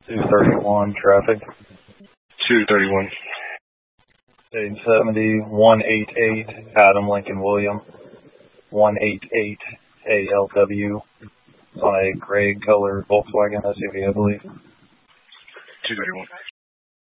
231 traffic. 231. 870 188 Adam Lincoln William 188 ALW on a gray color Volkswagen SUV, I believe. 231.